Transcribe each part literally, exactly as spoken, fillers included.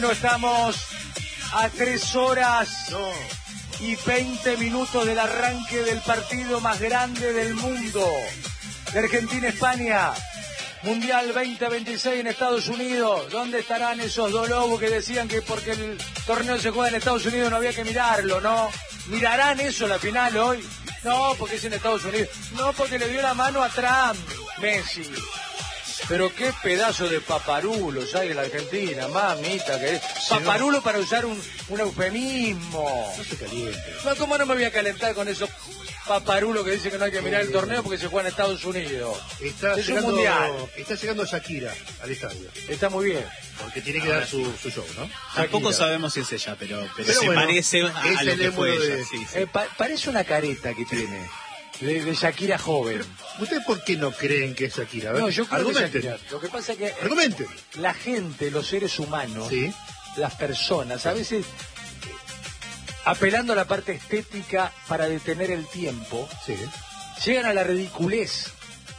No estamos a tres horas no. y veinte minutos del arranque del partido más grande del mundo. De Argentina-España, Mundial veinte veintiséis en Estados Unidos. ¿Dónde estarán esos dos lobos que decían que porque el torneo se juega en Estados Unidos no había que mirarlo, no? ¿Mirarán eso la final hoy? No, porque es en Estados Unidos. No, porque le dio la mano a Trump, Messi. Pero qué pedazo de paparulos hay en la Argentina, mamita, que es. Paparulo para usar un, un eufemismo. No se caliente. No, ¿cómo no me voy a calentar con esos paparulos que dicen que no hay que mirar el torneo porque se juega en Estados Unidos? Está es llegando, un mundial. Está llegando Shakira al estadio. Está muy bien. Porque tiene que dar su, su show, ¿no? Tampoco Shakira. sabemos si es ella, pero, pero, Pero se bueno, parece a, es a lo el que fue émulo ella. de- Sí, sí. Eh, pa- parece una careta que tiene. De, de Shakira joven. ¿Ustedes por qué no creen que es Shakira? A ver, No, yo creo que es argumenten. Shakira. Lo que pasa es que eh, Argumenten. la gente, los seres humanos, Sí. las personas, a veces eh, apelando a la parte estética para detener el tiempo, Sí. llegan a la ridiculez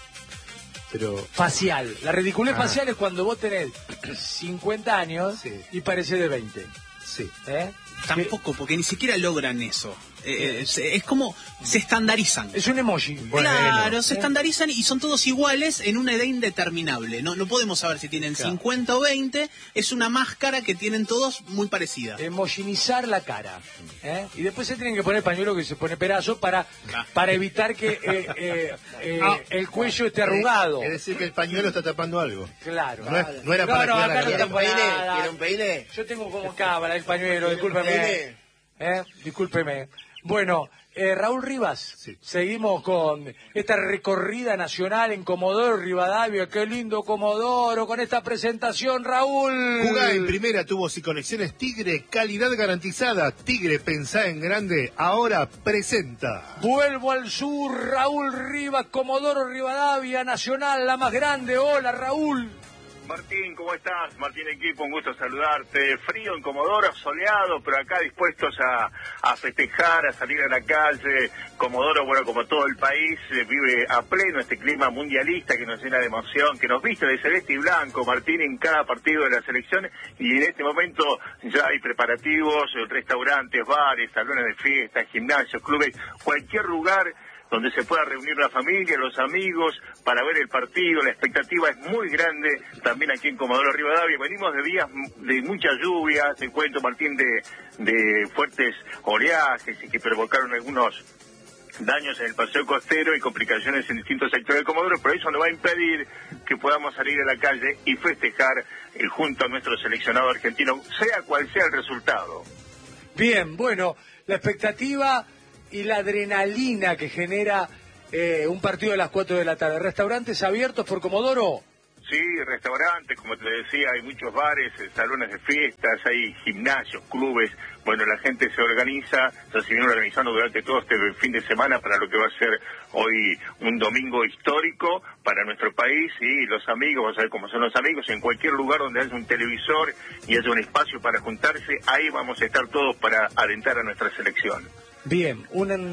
Pero facial. La ridiculez Ah. facial es cuando vos tenés cincuenta años Sí. y parecés de veinte. sí. ¿eh? Tampoco, porque ni siquiera logran eso. Eh, eh, se- es como se estandarizan. Es un emoji. Bueno. Claro, se ¿eh? estandarizan y son todos iguales en una edad indeterminable. No, no podemos saber si tienen Claro. cincuenta o veinte. Es una máscara que tienen todos muy parecida. Emojinizar la cara. ¿eh? Y después se tienen que poner pañuelo que se pone pedazo para, para evitar que eh, eh, eh, Ah. el cuello esté arrugado. Es decir, que el pañuelo está tapando algo. Claro. No, es- no era para no, cuidar acá la no cara. está ¿Tiene un peine? nada. ¿Tiene un peine? Yo tengo como cábala el pañuelo, discúlpeme. peine? ¿Eh? Discúlpeme. Bueno, eh, Raúl Rivas, Sí. seguimos con esta recorrida nacional en Comodoro Rivadavia. Qué lindo Comodoro con esta presentación, Raúl. Jugá en primera, tubos y conexiones Tigre, calidad garantizada. Tigre, pensá en grande, ahora presenta. Vuelvo al sur, Raúl Rivas, Comodoro Rivadavia, Nacional, la más grande. Hola, Raúl. Martín, ¿cómo estás? Martín Equipo, un gusto saludarte. Frío en Comodoro, soleado, pero acá dispuestos a, a festejar, a salir a la calle. Comodoro, bueno, como todo el país, eh, vive a pleno este clima mundialista que nos llena de emoción, que nos viste de celeste y blanco, Martín, en cada partido de la selección. Y en este momento ya hay preparativos, eh, restaurantes, bares, salones de fiestas, gimnasios, clubes, cualquier lugar donde se pueda reunir la familia, los amigos, para ver el partido. La expectativa es muy grande también aquí en Comodoro Rivadavia. Venimos de días de mucha lluvia, te cuento, Martín, de, de fuertes oleajes y que provocaron algunos daños en el paseo costero y complicaciones en distintos sectores de Comodoro, pero eso no va a impedir que podamos salir a la calle y festejar eh, junto a nuestro seleccionado argentino, sea cual sea el resultado. Bien, bueno, la expectativa y la adrenalina que genera eh, un partido a las cuatro de la tarde. ¿Restaurantes abiertos por Comodoro? Sí, restaurantes, como te decía, hay muchos bares, eh, salones de fiestas, hay gimnasios, clubes. Bueno, la gente se organiza, ya se viene organizando durante todo este fin de semana para lo que va a ser hoy un domingo histórico para nuestro país. Y los amigos, vamos a ver cómo son los amigos, en cualquier lugar donde haya un televisor y haya un espacio para juntarse, ahí vamos a estar todos para alentar a nuestra selección. Bien,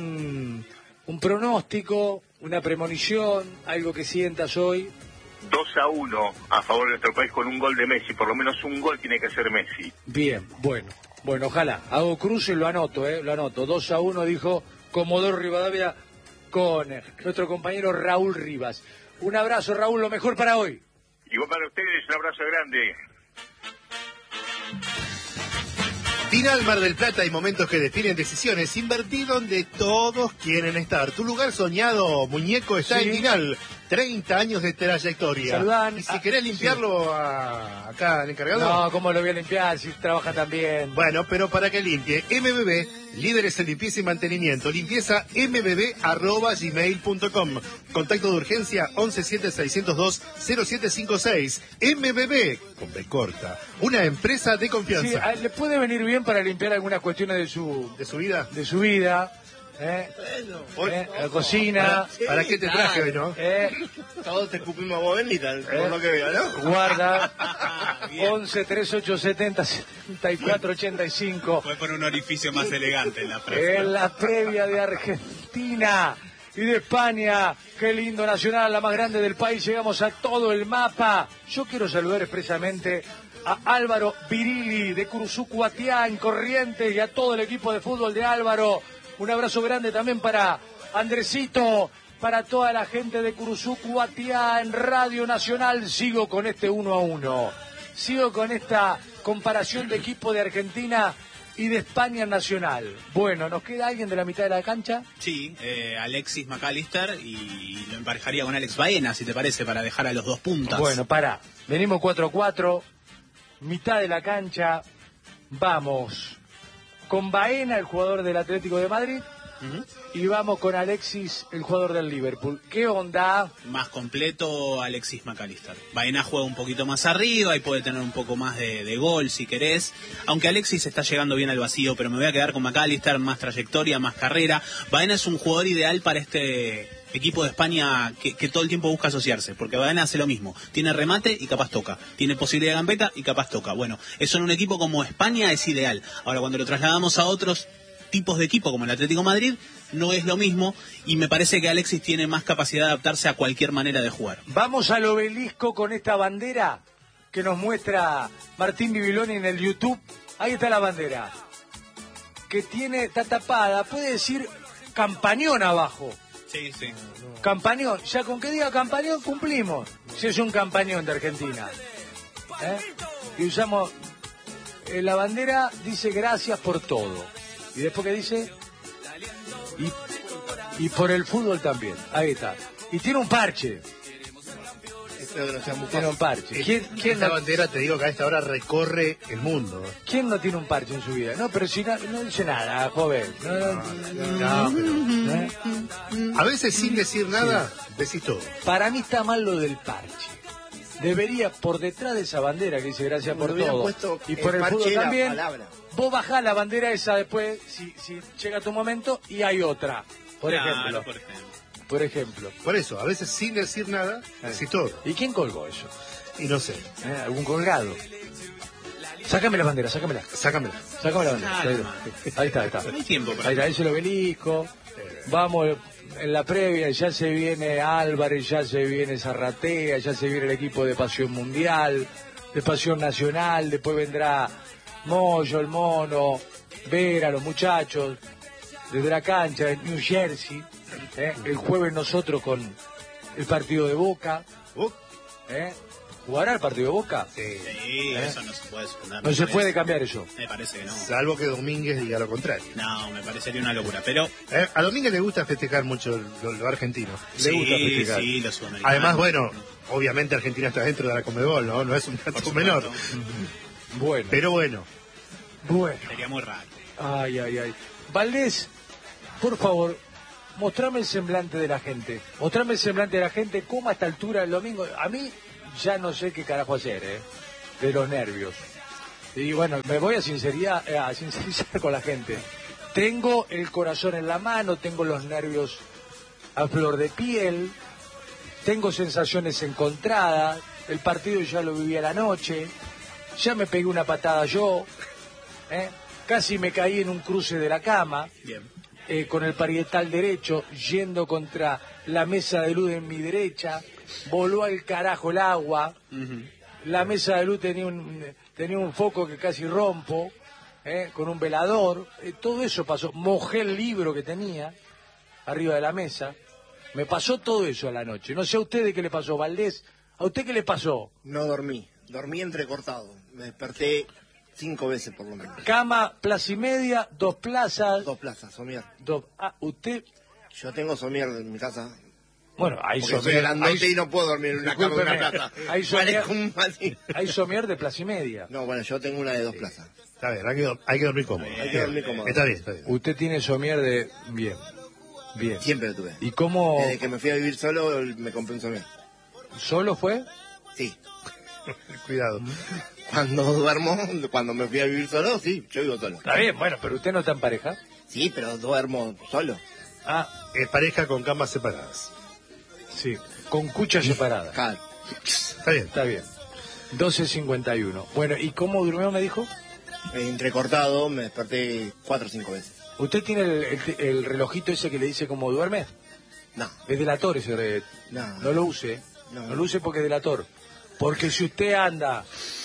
un, un pronóstico, una premonición, algo que sientas hoy. dos a uno a favor de nuestro país con un gol de Messi, por lo menos un gol tiene que hacer Messi. Bien, bueno, bueno, ojalá. Hago cruce y lo anoto, eh, lo anoto. dos a uno dijo Comodoro Rivadavia con eh, nuestro compañero Raúl Rivas. Un abrazo, Raúl, lo mejor para hoy. Igual para ustedes, un abrazo grande. Final Mar del Plata y momentos que definen decisiones. Invertí donde todos quieren estar. Tu lugar soñado, muñeco, está Sí. en Dinal. treinta años de trayectoria. Saludán. Y si Ah, querés limpiarlo a- acá al encargado. No, ¿cómo lo voy a limpiar si trabaja tan bien? Bueno, pero para que limpie, M B B, líderes en limpieza y mantenimiento. Limpieza m b b arroba gmail punto com. Contacto de urgencia once siete seiscientos dos cero siete cinco seis. M B B, con B corta. Una empresa de Sí, confianza. a- le puede venir bien para limpiar algunas cuestiones de su ¿De su vida? de su vida, ¿eh? Hoy- ¿Eh? La cocina, ¿Para, para qué te traje hoy, no? ¿eh? Todos te escupimos a vos, Benita, ¿Eh? por lo que veo, ¿no? Guarda, once treinta y ocho setenta setenta y cuatro ochenta y cinco. Fue por un orificio más elegante en la frase. En la previa de Argentina y de España. Qué lindo, Nacional, la más grande del país. Llegamos a todo el mapa. Yo quiero saludar expresamente a Álvaro Virilli de Curuzucuatiá en Corrientes y a todo el equipo de fútbol de Álvaro. Un abrazo grande también para Andresito, para toda la gente de Curuzucuatiá en Radio Nacional. Sigo con este uno a uno. Sigo con esta comparación de equipo de Argentina y de España Nacional. Bueno, ¿nos queda alguien de la mitad de la cancha? Sí, eh, Alexis McAllister, y lo emparejaría con Alex Baena, si te parece, para dejar a los dos puntas. Bueno, pará. Venimos cuatro a cuatro, mitad de la cancha. Vamos con Baena, el jugador del Atlético de Madrid, uh-huh. y vamos con Alexis, el jugador del Liverpool. ¿Qué onda? Más completo Alexis McAllister. Baena juega un poquito más arriba y puede tener un poco más de, de gol si querés. Aunque Alexis está llegando bien al vacío, pero me voy a quedar con McAllister, más trayectoria, más carrera. Baena es un jugador ideal para este equipo de España que, que todo el tiempo busca asociarse, porque Baena hace lo mismo. Tiene remate y capaz toca. Tiene posibilidad de gambeta y capaz toca. Bueno, eso en un equipo como España es ideal. Ahora, cuando lo trasladamos a otros tipos de equipo como el Atlético de Madrid, no es lo mismo, y me parece que Alexis tiene más capacidad de adaptarse a cualquier manera de jugar. Vamos al obelisco con esta bandera que nos muestra Martín Bibiloni en el YouTube. Ahí está la bandera, que tiene, está tapada, puede decir Campañón abajo. Sí, sí. Campañón, ya con que diga Campañón cumplimos. Si es un Campañón de Argentina. ¿Eh? Y usamos, eh, la bandera dice gracias por todo. Y después que dice, y, y por el fútbol también. Ahí está. Y tiene un parche. Tiene un parche. ¿Quién, quién Esta no, bandera, te digo que a esta hora recorre el mundo. ¿Quién no tiene un parche en su vida? No, pero si no, no dice nada, joven. No, No, pero, ¿eh? a veces sin decir nada, decís todo. Para mí está mal lo del parche. Debería, por detrás de esa bandera que dice gracias por todo, y por el fútbol también, vos bajás la bandera esa después, si, si llega tu momento, y hay otra. Por Claro, ejemplo. por ejemplo. Por ejemplo. Por eso, a veces sin decir nada, decís todo. ¿Y quién colgó eso? Y no sé. ¿Eh? ¿Algún colgado? Sácame la bandera, sácamela. Sácamela. Sácame la bandera. Ahí, ahí está, ahí está. No hay tiempo para Ahí está, ahí es el obelisco. Vamos en la previa, ya se viene Álvarez, ya se viene Zarratea, ya se viene el equipo de Pasión Mundial, de Pasión Nacional, después vendrá Moyo, el Mono, Vera, los muchachos, desde la cancha de New Jersey. ¿eh? El jueves nosotros con el partido de Boca. Uh. ¿eh? ¿Jugará el partido de Boca? Sí. Sí, ¿Eh? eso no se puede suponer. No se puede cambiar eso. Me parece que no. Salvo que Domínguez diga lo contrario. No, me parecería una locura, pero... Eh, a Domínguez le gusta festejar mucho lo, lo argentino. Le sí, gusta festejar. sí, los sudamericanos. Además, bueno, obviamente Argentina está dentro de la Conmebol, ¿no? No es un dato menor. Bueno. Pero bueno. Bueno. Sería muy raro. Ay, ay, ay. Valdés, por favor, mostrame el semblante de la gente. Mostrame el semblante de la gente, cómo a esta altura el domingo... A mí ya no sé qué carajo hacer, ¿eh? De los nervios. Y bueno, me voy a, sinceridad, eh, a sincerizar con la gente. Tengo el corazón en la mano, tengo los nervios a flor de piel, tengo sensaciones encontradas, el partido ya lo viví a la noche, ya me pegué una patada yo, ¿eh? Casi me caí en un cruce de la cama. Bien. Eh, con el parietal derecho, yendo contra la mesa de luz en mi derecha, voló al carajo el agua, uh-huh. La mesa de luz tenía un, tenía un foco que casi rompo, eh, con un velador, eh, todo eso pasó, mojé el libro que tenía arriba de la mesa, me pasó todo eso a la noche. No sé a usted qué le pasó, Valdés, ¿a usted qué le pasó? No dormí, dormí entrecortado, me desperté cinco veces por lo menos. Cama, plaza y media, dos plazas. Dos plazas, somier. Dos, ah, usted... Yo tengo somier en mi casa. Bueno, hay Porque somier... soy grandote hay, y no puedo dormir en una cama de una plaza. Hay somier, un hay somier de plaza y media. No, bueno, yo tengo una de dos plazas. Está bien, hay que, hay que dormir cómodo. Hay que dormir cómodo. Está bien, está bien. Usted tiene somier de... Bien, bien. Siempre lo tuve. ¿Y cómo...? Desde que me fui a vivir solo, me compré un somier. ¿Solo fue? Sí. Cuidado. Cuando duermo, cuando me fui a vivir solo, sí, yo vivo solo. Está bien, bueno, pero usted no está en pareja. Sí, pero duermo solo. Ah, Es pareja con camas separadas. sí, con cuchas separadas. Claro. Está bien. Está bien. doce cincuenta y uno. Bueno, ¿y cómo durmió, me dijo? Entrecortado, me desperté cuatro o cinco veces. ¿Usted tiene el, el, el relojito ese que le dice cómo duerme? No. Es delator ese. re- No. No lo use. No. No lo use porque es delator. Porque si usted anda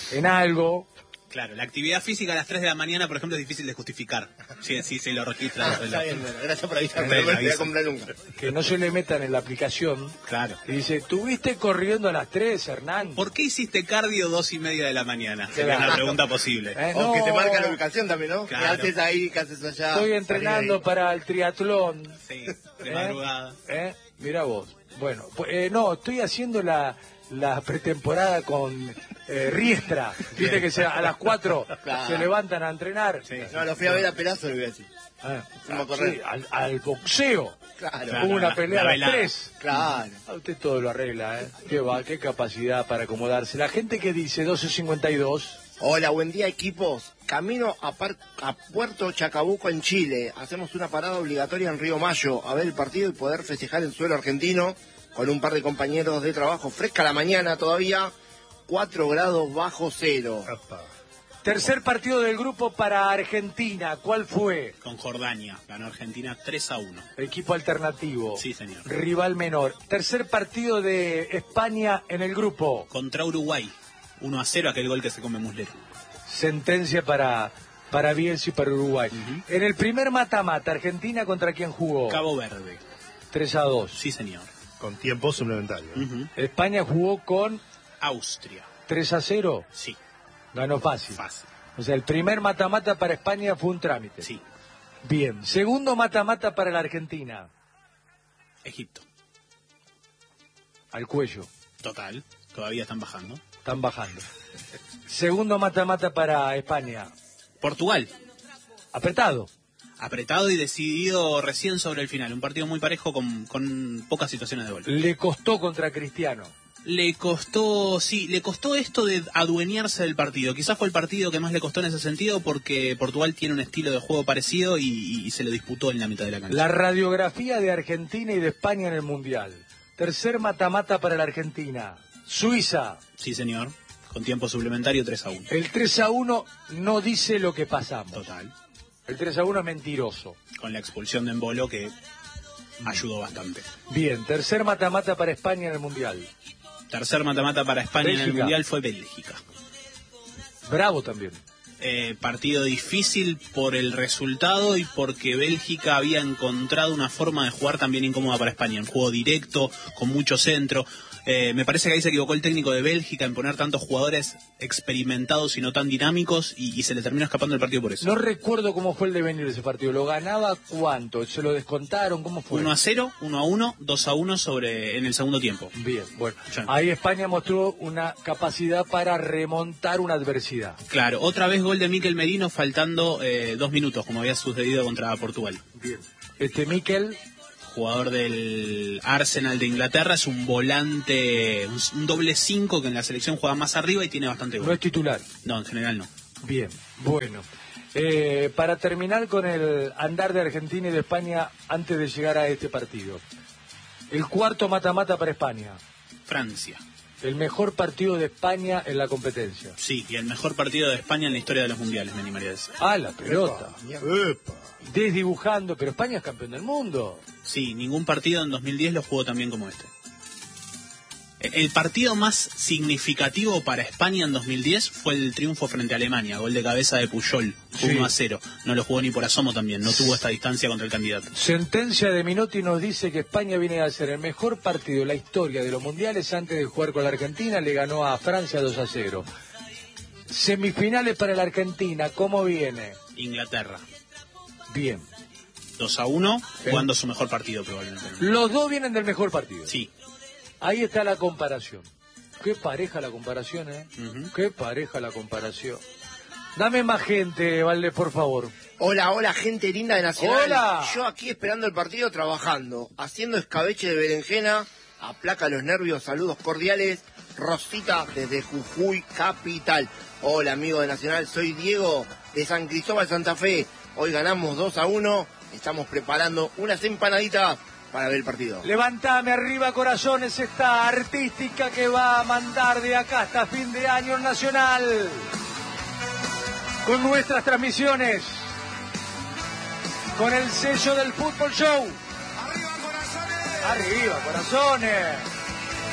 en algo. Claro, la actividad física a las tres de la mañana, por ejemplo, es difícil de justificar. Sí, sí, se lo registra. Ah, está bien, bueno, gracias por avisarme, Sí, no me lo voy a aviso. comprar nunca. Que no se le metan en la aplicación. Claro. Y dice, ¿tuviste corriendo a las tres, Hernán? ¿Por qué hiciste cardio dos y media de la mañana? Sería Claro. una pregunta posible. Eh, O no, que te marca la ubicación también, ¿no? Claro. ¿Qué haces ahí? ¿Qué haces allá? Estoy entrenando Salí de para el triatlón. Sí, de ¿Eh? madrugada. ¿Eh? Mira vos. Bueno, pues, eh, no, estoy haciendo la, la pretemporada con eh, Riestra. Viste que se- a las cuatro Claro. se levantan a entrenar. ahí. No, lo fui a ver a Perazo, le voy a decir. Ah, Fuimos a correr. sí, al, al boxeo. Claro. Claro. Hubo una la- pelea la a las velada. tres. Claro. Ah, usted todo lo arregla, ¿eh? Qué va, qué capacidad para acomodarse. La gente que dice doce cincuenta y dos. Hola, buen día, equipos. Camino a, Par- a Puerto Chacabuco, en Chile. Hacemos una parada obligatoria en Río Mayo a ver el partido y poder festejar en suelo argentino con un par de compañeros de trabajo. Fresca la mañana todavía, cuatro grados bajo cero. Tercer partido del grupo para Argentina. ¿Cuál fue? Con Jordania. Ganó Argentina tres a uno. Equipo alternativo. Sí, señor. Rival menor. Tercer partido de España en el grupo. Contra Uruguay. uno a cero, aquel gol que se come Muslera. Sentencia para, para Bielsa y para Uruguay. Ujú. En el primer mata-mata, ¿Argentina contra quién jugó? Cabo Verde. tres a dos. Sí, señor. Con tiempo suplementario. Ujú. España jugó con Austria. tres a cero. Sí, Ganó fácil. fácil. O sea, el primer mata-mata para España fue un trámite. Sí. Bien. Segundo mata-mata para la Argentina. Egipto. Al cuello. Total. Todavía están bajando. Están bajando. Segundo mata-mata para España. Portugal. Apretado. Apretado y decidido recién sobre el final. Un partido muy parejo con, con pocas situaciones de gol. Le costó contra Cristiano. Le costó, sí, le costó esto de adueñarse del partido. Quizás fue el partido que más le costó en ese sentido porque Portugal tiene un estilo de juego parecido y, y se lo disputó en la mitad de la cancha. La radiografía de Argentina y de España en el Mundial. Tercer mata-mata para la Argentina. Suiza. Sí, señor. Con tiempo suplementario tres a uno. El tres a uno no dice lo que pasamos. Total. El tres a uno es mentiroso. Con la expulsión de Embolo que ayudó bastante. Bien, tercer mata-mata para España en el Mundial. Tercer mata-mata para España en el Bélgica. Mundial fue Bélgica. Bravo también. Eh, partido difícil por el resultado y porque Bélgica había encontrado una forma de jugar también incómoda para España. Un juego directo, con mucho centro. Eh, me parece que ahí se equivocó el técnico de Bélgica en poner tantos jugadores experimentados y no tan dinámicos y, y se le terminó escapando el partido por eso. No recuerdo cómo fue el devenir de ese partido. ¿Lo ganaba cuánto? ¿Se lo descontaron? ¿Cómo fue? uno a cero, uno a uno, dos a uno sobre, en el segundo tiempo. Bien, bueno. Sí. Ahí España mostró una capacidad para remontar una adversidad. Claro, otra vez gol de Mikel Merino faltando eh, dos minutos, como había sucedido contra Portugal. Bien. Este Mikel, Jugador del Arsenal de Inglaterra, es un volante, un, un doble cinco que en la selección juega más arriba y tiene bastante no gol. es titular. No, en general no. Bien, bueno. Eh, para terminar con el andar de Argentina y de España antes de llegar a este partido. El cuarto mata-mata para España. Francia. El mejor partido de España en la competencia. Sí, y el mejor partido de España en la historia de los mundiales, me animaría a decir. Ah, la pelota. Epa. Desdibujando, pero España es campeón del mundo. Sí, ningún partido en dos mil diez lo jugó tan bien como este. El partido más significativo para España en dos mil diez fue el triunfo frente a Alemania, gol de cabeza de Puyol, Sí. uno a cero. No lo jugó ni por asomo también, no tuvo esta distancia contra el candidato. Sentencia de Minotti nos dice que España viene a hacer el mejor partido de la historia de los mundiales antes de jugar con la Argentina, le ganó a Francia dos a cero. Semifinales para la Argentina, ¿cómo viene? Inglaterra, Bien. dos a uno, jugando su mejor partido probablemente. Los dos vienen del mejor partido. Sí, Ahí está la comparación. Qué pareja la comparación, ¿eh? Ujú. Qué pareja la comparación. Dame más gente, Valde, por favor. Hola, hola, gente linda de Nacional. Hola. Yo aquí esperando el partido, trabajando, haciendo escabeche de berenjena, aplaca los nervios, saludos cordiales. Rosita desde Jujuy, capital. Hola, amigo de Nacional, soy Diego de San Cristóbal, Santa Fe. Hoy ganamos dos a uno, estamos preparando unas empanaditas para ver el partido. Levantame arriba, corazones, esta artística que va a mandar de acá hasta fin de año Nacional. Con nuestras transmisiones. Con el sello del Fútbol Show. ¡Arriba, corazones! Arriba, corazones.